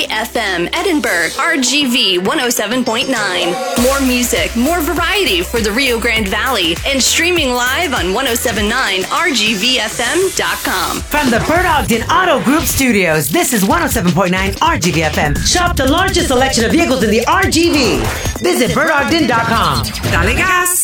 High FM, Edinburgh, RGV 107.9. More music, more variety for the Rio Grande Valley, and streaming live on 1079rgvfm.com. From the Bert Ogden Auto Group Studios, this is 107.9 RGV FM. Shop the largest selection of vehicles in the RGV. Visit BertOgden.com. Dale gas!